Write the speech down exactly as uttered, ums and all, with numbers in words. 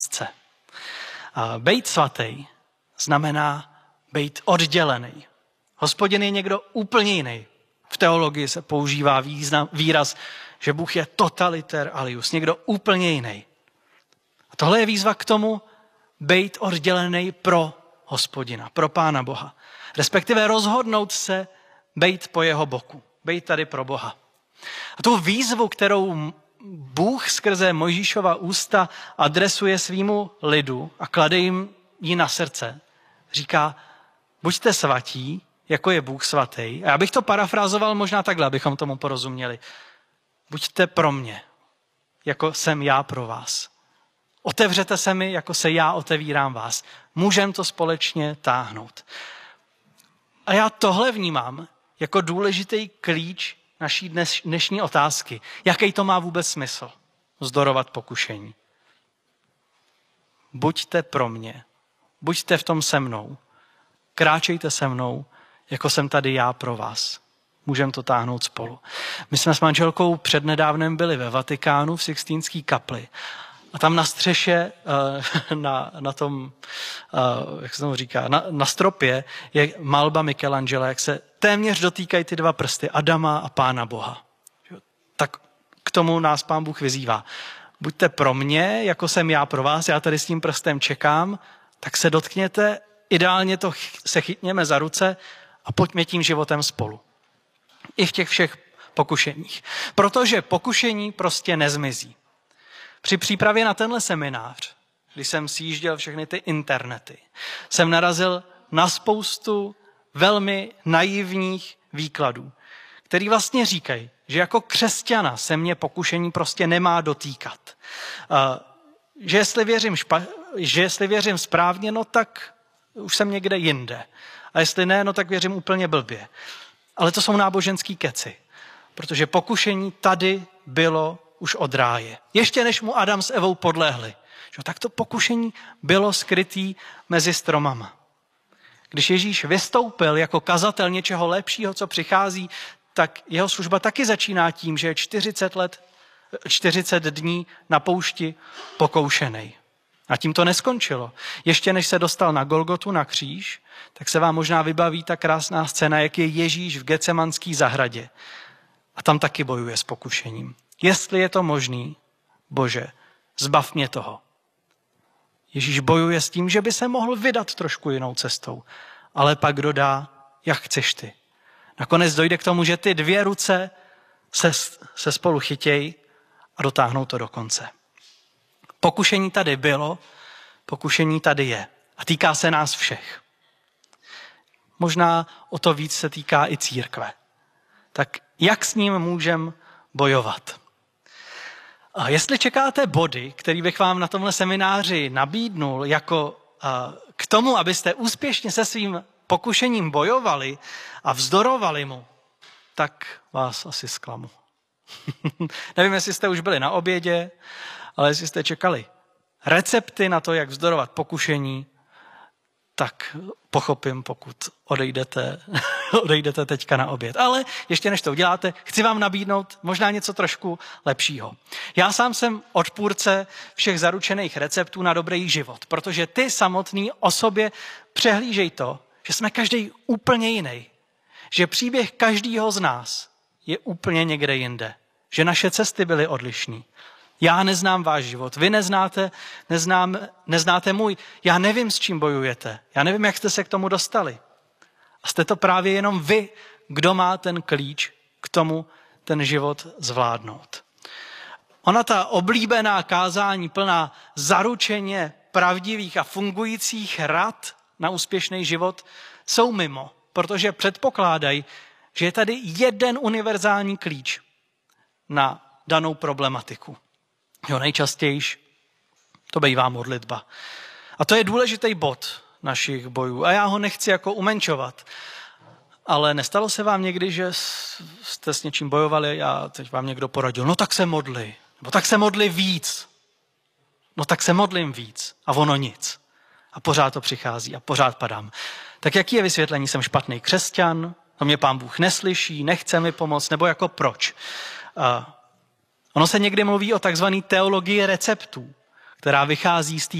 Bejt svatý znamená bejt oddělený. Hospodin je někdo úplně jiný. V teologii se používá význam, výraz, že Bůh je totaliter alius, někdo úplně jiný. A tohle je výzva k tomu bejt oddělený pro Hospodina, pro Pána Boha. Respektive rozhodnout se bejt po jeho boku, bejt tady pro Boha. A tu výzvu, kterou Bůh skrze Mojžíšova ústa adresuje svýmu lidu a klade jim ji na srdce, říká, buďte svatí, jako je Bůh svatý. A já bych to parafrázoval možná takhle, abychom tomu porozuměli. Buďte pro mě, jako jsem já pro vás. Otevřete se mi, jako se já otevírám vás. Můžeme to společně táhnout. A já tohle vnímám jako důležitý klíč naší dnes, dnešní otázky. Jaký to má vůbec smysl? Vzdorovat pokušení. Buďte pro mě. Buďte v tom se mnou. Kráčejte se mnou, jako jsem tady já pro vás. Můžeme to táhnout spolu. My jsme s manželkou přednedávnem byli ve Vatikánu v Sixtínské kapli. A tam na střeše, na, na tom, jak se tomu říká, na, na stropě je malba Michelangela, jak se téměř dotýkají ty dva prsty, Adama a Pána Boha. Tak k tomu nás Pán Bůh vyzývá. Buďte pro mě, jako jsem já pro vás, já tady s tím prstem čekám, tak se dotkněte, ideálně to se chytněme za ruce a pojďme tím životem spolu. I v těch všech pokušeních. Protože pokušení prostě nezmizí. Při přípravě na tenhle seminář, když jsem sjížděl všechny ty internety, jsem narazil na spoustu velmi naivních výkladů, který vlastně říkají, že jako křesťana se mě pokušení prostě nemá dotýkat. Že jestli věřím, špa- že jestli věřím správně, no tak už jsem někde jinde. A jestli ne, no tak věřím úplně blbě. Ale to jsou náboženský keci, protože pokušení tady bylo už od ráje. Ještě než mu Adam s Evou podlehli. Tak to pokušení bylo skrytý mezi stromama. Když Ježíš vystoupil jako kazatel něčeho lepšího, co přichází, tak jeho služba taky začíná tím, že je čtyřicet let, čtyřicet dní na poušti pokoušenej. A tím to neskončilo. Ještě než se dostal na Golgotu, na kříž, tak se vám možná vybaví ta krásná scéna, jak je Ježíš v Getsemanské zahradě. A tam taky bojuje s pokušením. Jestli je to možný, Bože, zbav mě toho. Ježíš bojuje s tím, že by se mohl vydat trošku jinou cestou, ale pak dodá, jak chceš ty. Nakonec dojde k tomu, že ty dvě ruce se, se spolu chytějí a dotáhnou to do konce. Pokušení tady bylo, pokušení tady je a týká se nás všech. Možná o to víc se týká i církve. Tak jak s ním můžeme bojovat? A jestli čekáte body, který bych vám na tomhle semináři nabídnul jako k tomu, abyste úspěšně se svým pokušením bojovali a vzdorovali mu, tak vás asi zklamu. Nevím, jestli jste už byli na obědě, ale jestli jste čekali recepty na to, jak vzdorovat pokušení, tak pochopím, pokud odejdete, odejdete teďka na oběd. Ale ještě než to uděláte, chci vám nabídnout možná něco trošku lepšího. Já sám jsem odpůrce všech zaručených receptů na dobrý život, protože ty samotný o sobě přehlížej to, že jsme každý úplně jiný. Že příběh každýho z nás je úplně někde jinde. Že naše cesty byly odlišný. Já neznám váš život, vy neznáte, neznám, neznáte můj. Já nevím, s čím bojujete. Já nevím, jak jste se k tomu dostali. A jste to právě jenom vy, kdo má ten klíč k tomu ten život zvládnout. Ona ta oblíbená kázání plná zaručeně pravdivých a fungujících rad na úspěšný život jsou mimo, protože předpokládají, že je tady jeden univerzální klíč na danou problematiku. Jo, nejčastější to bývá modlitba. A to je důležitý bod našich bojů. A já ho nechci jako umenčovat. Ale nestalo se vám někdy, že jste s něčím bojovali a teď vám někdo poradil, no tak se modli. Nebo tak se modli víc. No tak se modlím víc. A ono nic. A pořád to přichází a pořád padám. Tak jaký je vysvětlení? Jsem špatný křesťan? To mě Pán Bůh neslyší, nechce mi pomoct, nebo jako proč? A ono se někdy mluví o takzvané teologii receptů, která vychází z té